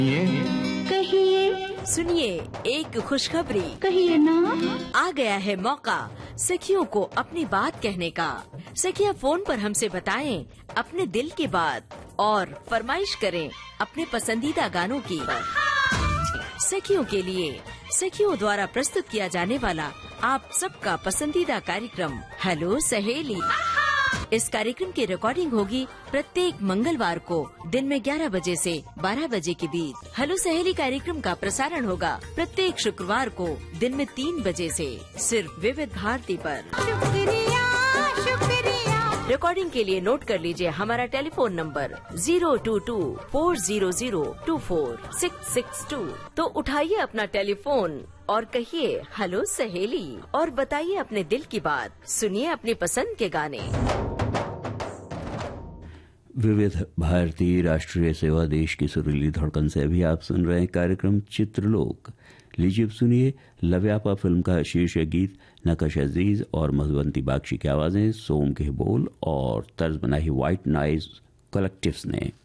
कहिए, सुनिए एक खुशखबरी। कहिए ना। आ गया है मौका सखियों को अपनी बात कहने का। सखियां फोन पर हमसे बताएं अपने दिल की बात और फरमाइश करें अपने पसंदीदा गानों की। सखियों के लिए सखियों द्वारा प्रस्तुत किया जाने वाला आप सबका पसंदीदा कार्यक्रम हेलो सहेली। इस कार्यक्रम की रिकॉर्डिंग होगी प्रत्येक मंगलवार को दिन में 11 बजे से 12 बजे के बीच। हेलो सहेली कार्यक्रम का प्रसारण होगा प्रत्येक शुक्रवार को दिन में 3 बजे से सिर्फ विविध भारती पर। शुक्रिया शुक्रिया। रिकॉर्डिंग के लिए नोट कर लीजिए हमारा टेलीफोन नंबर 022-400-24662। तो उठाइए अपना टेलीफोन और कहिए हेलो सहेली और बताइए अपने दिल की बात। सुनिए अपनी पसंद के गाने। विविध भारतीय राष्ट्रीय सेवा देश की सुरीली धड़कन से अभी आप सुन रहे हैं कार्यक्रम चित्रलोक। लीजिए सुनिए लव्यापा फिल्म का शीर्षक गीत नकश अजीज और मधुवंती बागची की आवाजें, सोम के बोल और तर्ज बनाई व्हाइट नॉइज कलेक्टिव्स ने।